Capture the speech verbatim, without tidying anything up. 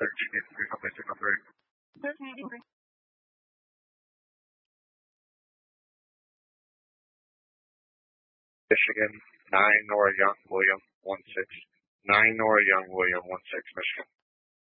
thirteen eighty-three, something signal three. thirteen eighty-three. Michigan, nine Nora Young, William, one six. nine Nora Young, William, one six, Michigan.